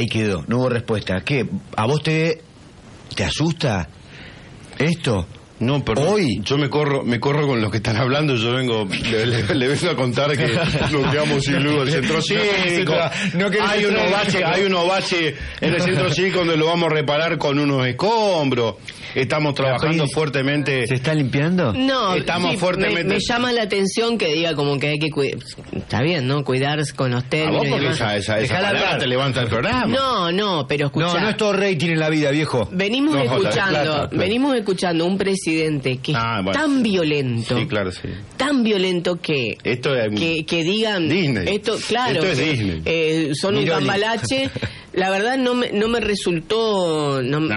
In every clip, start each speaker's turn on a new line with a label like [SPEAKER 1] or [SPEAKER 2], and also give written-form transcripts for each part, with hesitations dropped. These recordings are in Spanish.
[SPEAKER 1] Ahí quedó, no hubo respuesta. ¿Qué? ¿A vos te asusta esto?
[SPEAKER 2] No, pero
[SPEAKER 1] hoy
[SPEAKER 2] yo me corro con los que están hablando. Yo vengo, le vengo a contar que nos quedamos sin luz del centro cívico. Hay unos baches en el centro cívico donde lo vamos a reparar con unos escombros. Estamos trabajando fuertemente.
[SPEAKER 1] ¿Se está limpiando?
[SPEAKER 3] No,
[SPEAKER 2] estamos fuertemente.
[SPEAKER 3] Me llama la atención que diga como que hay que cuidar. Está bien, ¿no? Cuidarse con los términos.
[SPEAKER 2] A vos porque esa palabra te levanta el programa.
[SPEAKER 3] No, pero escuchá.
[SPEAKER 1] No es todo rating en la vida, viejo.
[SPEAKER 3] Venimos escuchando un presidente que es tan violento.
[SPEAKER 2] Sí, claro, sí.
[SPEAKER 3] Tan violento que digan
[SPEAKER 2] Disney.
[SPEAKER 3] Esto es
[SPEAKER 2] Disney.
[SPEAKER 3] Son un cambalache. La verdad no me resultó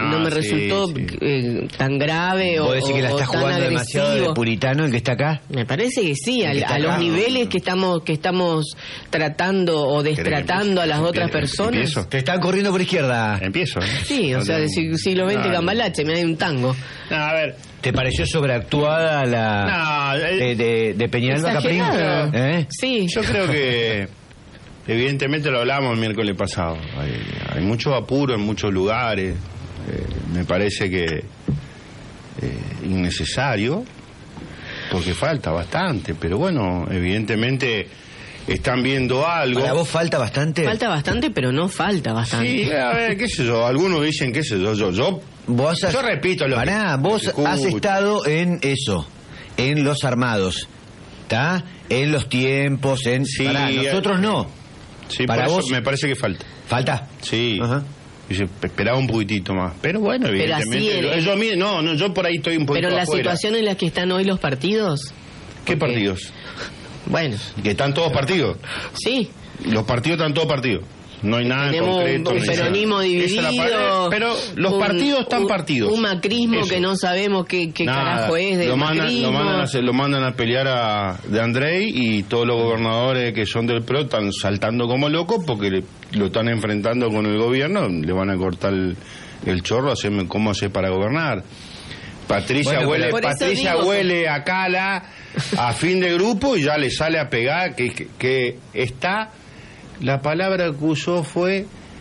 [SPEAKER 3] tan grave
[SPEAKER 1] o decir que la está jugando demasiado de puritano el que está acá.
[SPEAKER 3] Me parece que sí, a los niveles que estamos tratando o destratando a las otras personas.
[SPEAKER 1] Te están corriendo por izquierda.
[SPEAKER 2] Empiezo.
[SPEAKER 3] Sí, o sea, del siglo XX cambalache, me da un tango.
[SPEAKER 2] A ver,
[SPEAKER 1] ¿te pareció sobreactuada la de Peñalba Caprín?
[SPEAKER 3] Sí.
[SPEAKER 2] Yo creo que evidentemente lo hablábamos el miércoles pasado. Hay mucho apuro en muchos lugares. Me parece que innecesario, porque falta bastante. Pero bueno, evidentemente están viendo algo.
[SPEAKER 1] ¿Para vos falta bastante?
[SPEAKER 3] Falta bastante, pero no falta bastante.
[SPEAKER 2] Sí, a ver, qué sé yo. Algunos dicen, qué sé yo. Yo repito lo
[SPEAKER 1] vos has estado en eso, en los armados, ¿está? En los tiempos, nosotros no.
[SPEAKER 2] Sí,
[SPEAKER 1] para vos
[SPEAKER 2] me parece que falta.
[SPEAKER 1] ¿Falta?
[SPEAKER 2] Sí. Ajá. Esperaba un poquitito más. Pero bueno, evidentemente. Yo por ahí estoy un poquito
[SPEAKER 3] Pero la
[SPEAKER 2] afuera.
[SPEAKER 3] situación en la que están hoy los partidos.
[SPEAKER 2] ¿Qué partidos?
[SPEAKER 3] Bueno.
[SPEAKER 2] ¿Que están todos partidos?
[SPEAKER 3] Sí.
[SPEAKER 2] Los partidos están todos partidos. No hay nada en concreto.
[SPEAKER 3] Un peronismo dividido.
[SPEAKER 2] Pero los partidos están partidos.
[SPEAKER 3] Un macrismo que no sabemos qué carajo es de macrismo.
[SPEAKER 2] Lo mandan a pelear de Andrei, y todos los gobernadores que son del PRO están saltando como locos porque lo están enfrentando con el gobierno. Le van a cortar el chorro, cómo hace para gobernar. Patricia huele a Cala a fin de grupo y ya le sale a pegar que está. La palabra que usó fue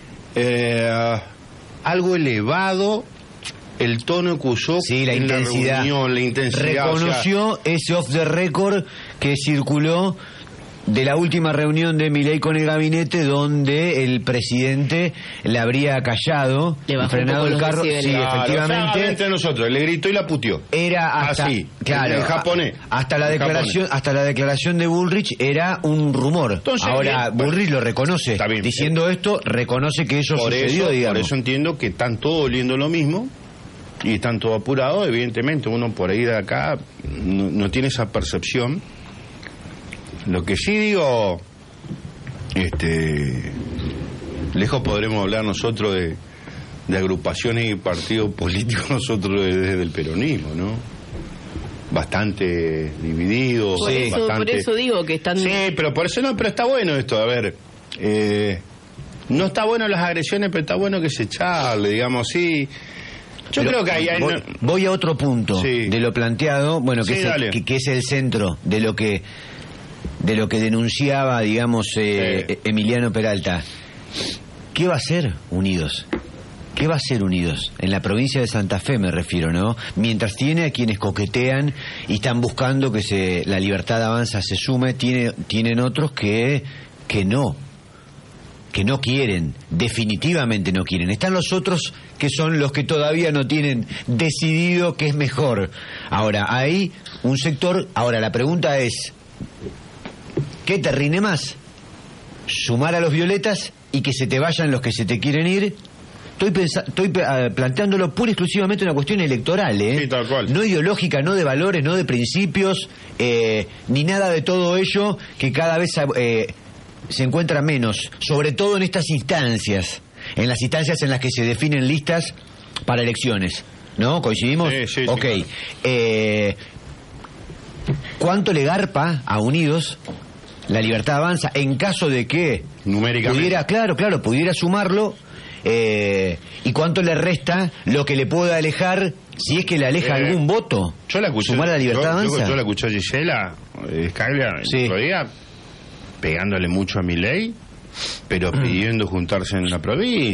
[SPEAKER 2] algo elevado, el tono que usó,
[SPEAKER 1] la intensidad.
[SPEAKER 2] La intensidad.
[SPEAKER 1] Reconoció ese off the record que circuló de la última reunión de Milei con el gabinete, donde el presidente le habría callado, frenado el carro. Sí, efectivamente.
[SPEAKER 2] Entre nosotros, le gritó y la puteó.
[SPEAKER 1] Era hasta,
[SPEAKER 2] así,
[SPEAKER 1] claro,
[SPEAKER 2] en japonés.
[SPEAKER 1] Hasta la declaración de Bullrich era un rumor.
[SPEAKER 2] Entonces,
[SPEAKER 1] ahora Bullrich lo reconoce.
[SPEAKER 2] Bien,
[SPEAKER 1] diciendo esto, reconoce que eso sucedió, digamos.
[SPEAKER 2] Por eso entiendo que están todos oliendo lo mismo y están todos apurados. Evidentemente, uno por ahí de acá no tiene esa percepción. Lo que sí digo, lejos podremos hablar nosotros de agrupaciones y partidos políticos, nosotros desde el peronismo, ¿no? Bastante divididos.
[SPEAKER 3] Por eso digo que están...
[SPEAKER 2] Sí, pero está bueno esto, a ver, no está bueno las agresiones, pero está bueno que se charle, digamos, sí. Yo creo que hay...
[SPEAKER 1] Voy a otro punto de lo planteado, bueno, que es el centro de lo que denunciaba, digamos, Emiliano Peralta. ¿Qué va a hacer Unidos? ¿Qué va a hacer Unidos? En la provincia de Santa Fe me refiero, ¿no? Mientras tiene a quienes coquetean y están buscando que la Libertad Avanza se sume, tienen otros que no quieren, definitivamente no quieren. Están los otros que son los que todavía no tienen decidido qué es mejor. Ahora, hay un sector, la pregunta es, ¿qué te rinde más? ¿Sumar a los violetas y que se te vayan los que se te quieren ir? Estoy planteándolo pura y exclusivamente una cuestión electoral,
[SPEAKER 2] Sí, tal cual.
[SPEAKER 1] No ideológica, no de valores, no de principios, ni nada de todo ello, que cada vez se encuentra menos, sobre todo en estas instancias, en las instancias en las que se definen listas para elecciones, ¿no? ¿Coincidimos?
[SPEAKER 2] Sí,
[SPEAKER 1] ok.
[SPEAKER 2] Claro.
[SPEAKER 1] ¿Cuánto le garpa a Unidos la Libertad Avanza en caso de que pudiera sumarlo, y cuánto le resta lo que le pueda alejar, si es que le aleja algún voto?
[SPEAKER 2] Yo la escuché,
[SPEAKER 1] sumar a la Libertad Avanza.
[SPEAKER 2] Yo la escuché a Gisela Scaglia el otro día pegándole mucho a Milei, pero pidiendo juntarse en la provincia.